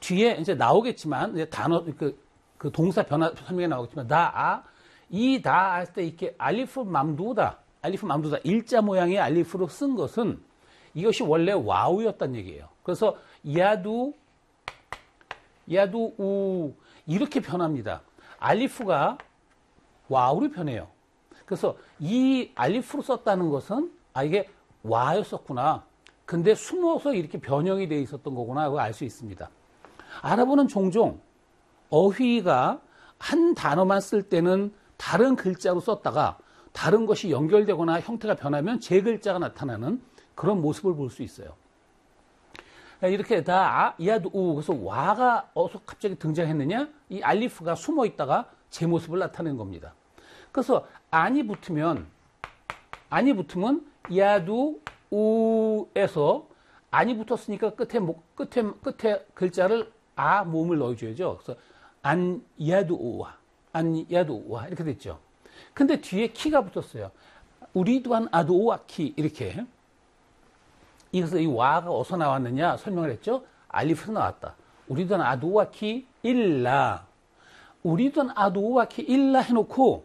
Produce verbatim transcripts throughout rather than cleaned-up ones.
뒤에 이제 나오겠지만, 이제 단어, 그, 그 동사 변화 설명에 나오겠지만, 다아, 이 다 할 때 이렇게 알리프 맘두다, 알리프 맘두다, 일자 모양의 알리프로 쓴 것은 이것이 원래 와우였단 얘기예요. 그래서 야두, 야두, 우, 이렇게 변합니다. 알리프가 와우로 변해요. 그래서 이 알리프로 썼다는 것은, 아, 이게 와였었구나. 근데 숨어서 이렇게 변형이 돼 있었던 거구나 하고 알 수 있습니다. 아랍어는 종종 어휘가 한 단어만 쓸 때는 다른 글자로 썼다가 다른 것이 연결되거나 형태가 변하면 제 글자가 나타나는 그런 모습을 볼 수 있어요. 이렇게 다, 야두, 우, 그래서 와가 어서 갑자기 등장했느냐? 이 알리프가 숨어 있다가 제 모습을 나타내는 겁니다. 그래서 안이 붙으면, 안이 붙으면 야두, 우에서 안이 붙었으니까 끝에, 끝에, 끝에 글자를 아, 모음을 넣어줘야죠. 그래서 안, 야두, 우와, 안, 야두, 우와, 이렇게 됐죠. 근데 뒤에 키가 붙었어요. 우리도 한 아두, 우와, 키, 이렇게. 그래서 이 와가 어디서 나왔느냐 설명을 했죠. 알리프에서 나왔다. 우리도 아두와 키 일라. 우리도 아두와 키 일라 해놓고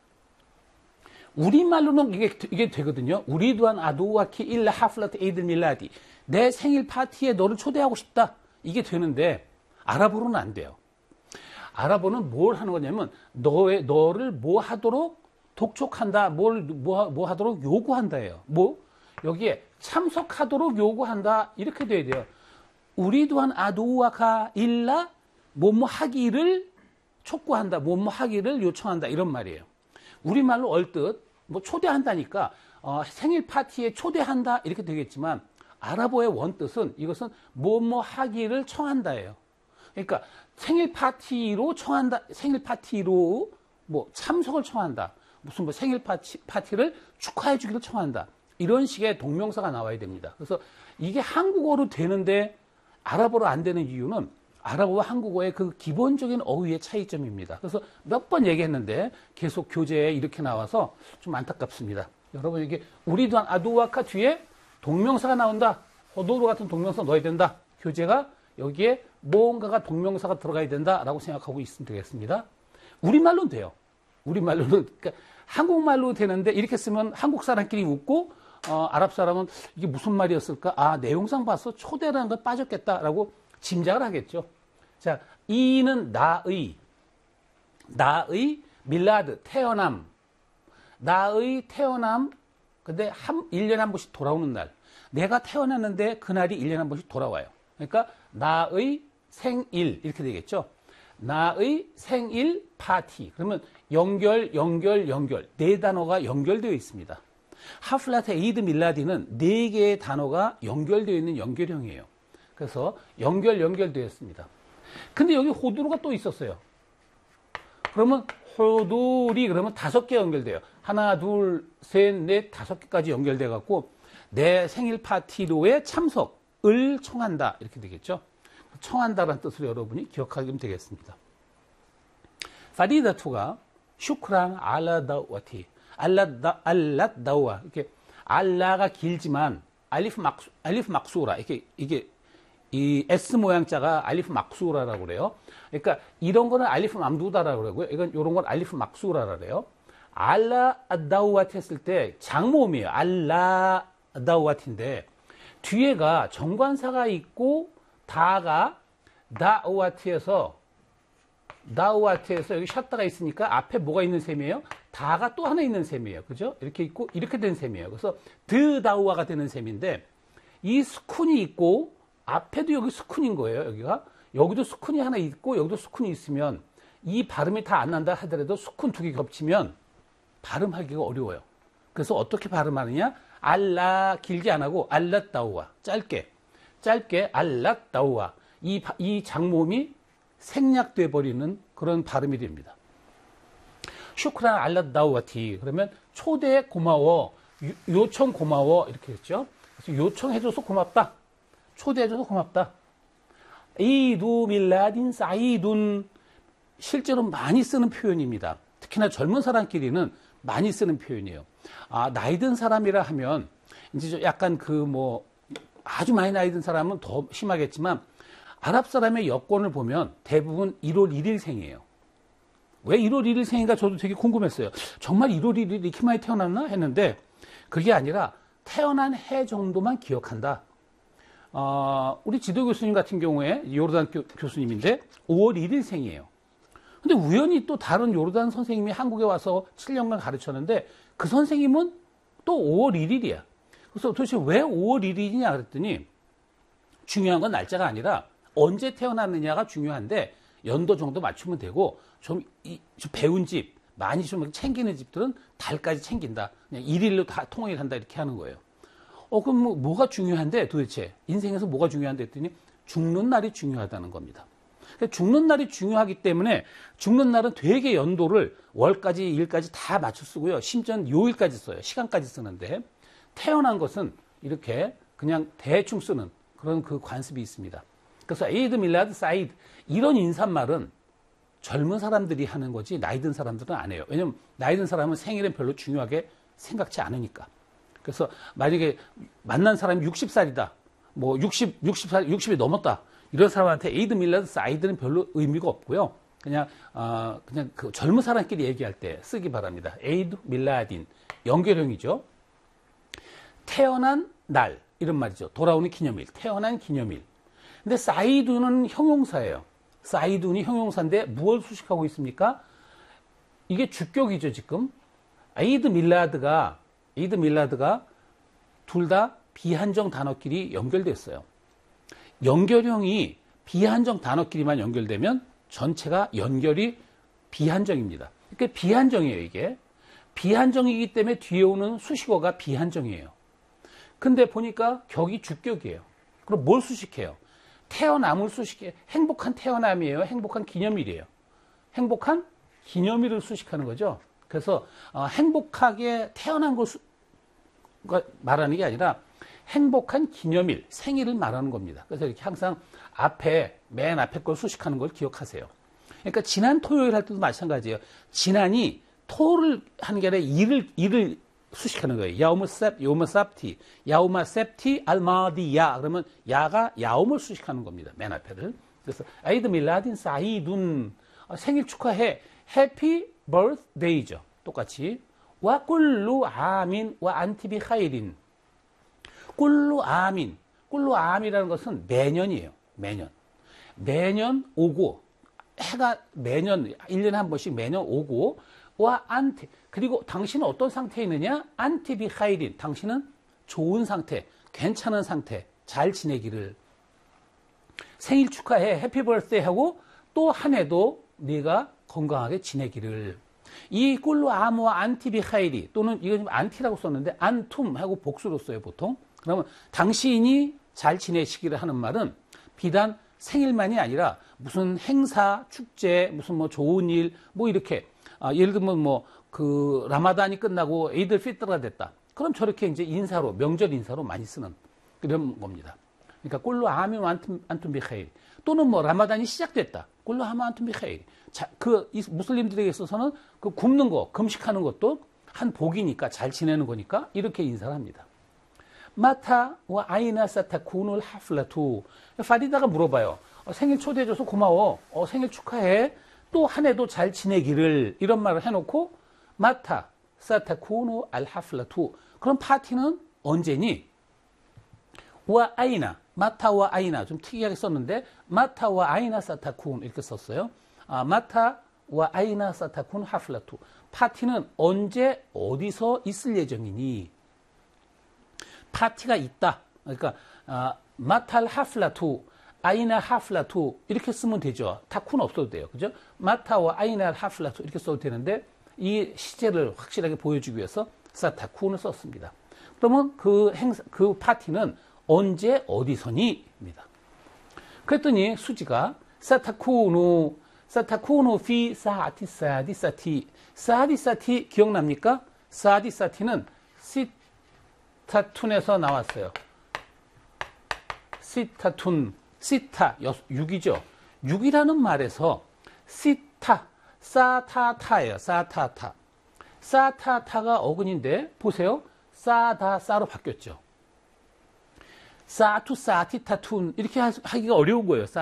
우리말로는 이게, 이게 되거든요. 우리도 아두와 키 일라 하플라트 에이들 밀라디. 내 생일 파티에 너를 초대하고 싶다. 이게 되는데 아랍어로는 안 돼요. 아랍어는 뭘 하는 거냐면 너의, 너를 뭐 하도록 독촉한다. 뭘, 뭐, 뭐 하도록 요구한다예요. 뭐? 여기에 참석하도록 요구한다. 이렇게 돼야 돼요. 우리 또한 아두와카 일라 뭐뭐 하기를 촉구한다. 뭐뭐 하기를 요청한다. 이런 말이에요. 우리말로 얼뜻 뭐 초대한다니까 어, 생일 파티에 초대한다. 이렇게 되겠지만 아랍어의 원뜻은 이것은 뭐뭐 하기를 청한다예요. 그러니까 생일 파티로 청한다. 생일 파티로 뭐 참석을 청한다. 무슨 뭐 생일 파티, 파티를 축하해 주기를 청한다. 이런 식의 동명사가 나와야 됩니다. 그래서 이게 한국어로 되는데 아랍어로 안 되는 이유는 아랍어와 한국어의 그 기본적인 어휘의 차이점입니다. 그래서 몇 번 얘기했는데 계속 교재에 이렇게 나와서 좀 안타깝습니다. 여러분 이게 우리도 아두와카 뒤에 동명사가 나온다. 호도로 같은 동명사 넣어야 된다. 교재가 여기에 뭔가가 동명사가 들어가야 된다라고 생각하고 있으면 되겠습니다. 우리말로는 돼요. 우리말로는 그러니까 한국말로 되는데 이렇게 쓰면 한국 사람끼리 웃고 어, 아랍 사람은 이게 무슨 말이었을까? 아, 내용상 봐서 초대라는 건 빠졌겠다라고 짐작을 하겠죠. 자, 이는 나의, 나의 밀라드, 태어남, 나의 태어남, 근데 한, 일 년에 한 번씩 돌아오는 날. 내가 태어났는데 그날이 일 년에 한 번씩 돌아와요. 그러니까 나의 생일, 이렇게 되겠죠. 나의 생일 파티. 그러면 연결, 연결, 연결. 네 단어가 연결되어 있습니다. 하플라트 에이드 밀라디는 네 개의 단어가 연결되어 있는 연결형이에요. 그래서 연결, 연결되어 있습니다. 근데 여기 호두루가 또 있었어요. 그러면 호두리 그러면 다섯 개 연결돼요. 하나, 둘, 셋, 넷, 다섯 개까지 연결돼 갖고 내 생일 파티로의 참석을 청한다. 이렇게 되겠죠. 청한다라는 뜻으로 여러분이 기억하시면 되겠습니다. 파리다투가 슈크랑 알라다와티 알라다 알라다와 이렇게 알라가 길지만 알리프 막 알리프 막수라 이렇게 이게 이 S 모양자가 알리프 막수라라고 그래요. 그러니까 이런 거는 알리프 맘두다라고 그러고요. 이건 이런 건 알리프 막수라라고 그래요. 알라다와티 했을 때 장모음이에요. 알라다와티인데 뒤에가 정관사가 있고 다가 다우아티에서 다우아티에서 여기 샷다가 있으니까 앞에 뭐가 있는 셈이에요? 다가 또 하나 있는 셈이에요. 그죠? 이렇게 있고 이렇게 된 셈이에요. 그래서 드다우아가 되는 셈인데 이 스쿤이 있고 앞에도 여기 스쿤인 거예요. 여기가 여기도 스쿤이 하나 있고 여기도 스쿤이 있으면 이 발음이 다 안 난다 하더라도 스쿤 두 개 겹치면 발음하기가 어려워요. 그래서 어떻게 발음하느냐? 알라 길게 안 하고 알라다우아 짧게 짧게 알라다우아 이, 이 장모음이 생략돼 버리는 그런 발음이 됩니다. 슈크란 알라다우아티 그러면 초대 고마워 요청 고마워 이렇게 했죠. 그래서 요청해줘서 고맙다. 초대해줘서 고맙다. 이두 밀라딘 사이둔 실제로 많이 쓰는 표현입니다. 특히나 젊은 사람끼리는 많이 쓰는 표현이에요. 아, 나이 든 사람이라 하면 이제 약간 그 뭐 아주 많이 나이 든 사람은 더 심하겠지만 아랍 사람의 여권을 보면 대부분 일월 일일생이에요. 왜 일월 일일생인가 저도 되게 궁금했어요. 정말 일월 일일 이렇게 많이 태어났나 했는데 그게 아니라 태어난 해 정도만 기억한다. 어, 우리 지도 교수님 같은 경우에 요르단 교, 교수님인데 오월 일일생이에요. 근데 우연히 또 다른 요르단 선생님이 한국에 와서 칠 년간 가르쳤는데 그 선생님은 또 오월 일일이야. 그래서 도대체 왜 오월 일일이냐 그랬더니 중요한 건 날짜가 아니라 언제 태어났느냐가 중요한데 연도 정도 맞추면 되고 좀, 이, 좀 배운 집, 많이 좀 챙기는 집들은 달까지 챙긴다. 그냥 일일로 다 통일한다 이렇게 하는 거예요. 어, 그럼 뭐, 뭐가 중요한데 도대체? 인생에서 뭐가 중요한데 했더니 죽는 날이 중요하다는 겁니다. 그러니까 죽는 날이 중요하기 때문에 죽는 날은 되게 연도를 월까지, 일까지 다 맞춰 쓰고요. 심지어는 요일까지 써요. 시간까지 쓰는데 태어난 것은 이렇게 그냥 대충 쓰는 그런 그 관습이 있습니다. 그래서 에이드 밀라드 사이드 이런 인사말은 젊은 사람들이 하는 거지 나이 든 사람들은 안 해요. 왜냐면 나이 든 사람은 생일은 별로 중요하게 생각지 않으니까. 그래서 만약에 만난 사람이 육십 살이다. 뭐 육십, 육십 살, 육십이 넘었다. 이런 사람한테 에이드 밀라드 사이드는 별로 의미가 없고요. 그냥 어, 그냥 그 젊은 사람끼리 얘기할 때 쓰기 바랍니다. 에이드 밀라딘 연결형이죠. 태어난 날 이런 말이죠. 돌아오는 기념일, 태어난 기념일. 근데 사이드는 형용사예요. 사이드는 형용사인데 무엇을 수식하고 있습니까? 이게 주격이죠, 지금. 에이드 밀라드가, 에이드 밀라드가 둘 다 비한정 단어끼리 연결됐어요. 연결형이 비한정 단어끼리만 연결되면 전체가 연결이 비한정입니다. 그러니까 비한정이에요, 이게. 비한정이기 때문에 뒤에 오는 수식어가 비한정이에요. 근데 보니까 격이 주격이에요. 그럼 뭘 수식해요? 태어남을 수식해. 행복한 태어남이에요. 행복한 기념일이에요. 행복한 기념일을 수식하는 거죠. 그래서 어, 행복하게 태어난 걸 수, 말하는 게 아니라 행복한 기념일, 생일을 말하는 겁니다. 그래서 이렇게 항상 앞에, 맨 앞에 걸 수식하는 걸 기억하세요. 그러니까 지난 토요일 할 때도 마찬가지예요. 지난이 토를 하는 게 아니라 일을, 일을 수식하는 거예요. 야우무 셉, 야우무 삽티, 야우마 셉티 알마디야. 그러면 야가 야움을 수식하는 겁니다. 맨 앞에를. 그래서 에이드 밀라딘 사이둔 생일 축하해. 해피 버스데이죠. 똑같이. 와 꿀루 아민 와 안티비 하이린. 꿀루 아민. 꿀루 아민이라는 것은 매년이에요. 매년. 매년 오고 해가 매년 일 년에 한 번씩 매년 오고 와 안티. 그리고 당신은 어떤 상태에 있느냐? 안티비 하이린. 당신은 좋은 상태, 괜찮은 상태, 잘 지내기를. 생일 축하해, 해피 버스데이 하고 또 한 해도 네가 건강하게 지내기를. 이 꿀로 아무와 안티비 하이리 또는 이거 좀 안티라고 썼는데 안툼 하고 복수로 써요, 보통. 그러면 당신이 잘 지내시기를 하는 말은 비단 생일만이 아니라 무슨 행사, 축제, 무슨 뭐 좋은 일, 뭐 이렇게 아, 예를 들면 뭐 그 라마단이 끝나고 에이들 피트가 됐다. 그럼 저렇게 이제 인사로 명절 인사로 많이 쓰는 그런 겁니다. 그러니까 꿀로 아미 안툼 비헤일 또는 뭐 라마단이 시작됐다. 꿀로 아미 안툼 비헤일. 자, 그 무슬림들에게 있어서는 그 굶는 거, 금식하는 것도 한 복이니까 잘 지내는 거니까 이렇게 인사를 합니다. 마타 와 아이나 사타쿠누를 하플라투. 파리다가 물어봐요. 어, 생일 초대해줘서 고마워. 어, 생일 축하해. 또 한 해도 잘 지내기를 이런 말을 해놓고 마타 사타쿠누 알 하플라투. 그럼 파티는 언제니? 와 아이나 마타와 아이나 좀 특이하게 썼는데 마타와 아이나 사타쿠 이렇게 썼어요. 아, 마타와 아이나 사타쿠 하플라투. 파티는 언제 어디서 있을 예정이니? 파티가 있다. 그러니까 아, 마탈 하플라투 아이나 하플라투 이렇게 쓰면 되죠. 타쿠는 없어도 돼요. 그죠? 마타와 아이나 하플라투 이렇게 써도 되는데 이 시제를 확실하게 보여주기 위해서 사타쿠는 썼습니다. 그러면 그 행사, 그 파티는 언제 어디서니? 입니다. 그랬더니 수지가 사타쿠누 사타쿠누 피 사티 사디 사티 사디 사티 기억납니까? 사디 사티는 시타툰에서 나왔어요. 시타툰 시타 육이죠. 육이라는 말에서 시타 사타타예요. 사타타. 사타타가 어근인데 보세요. 사다 사로 바뀌었죠. 사투 사티 타툰 이렇게 하기가 어려운 거예요.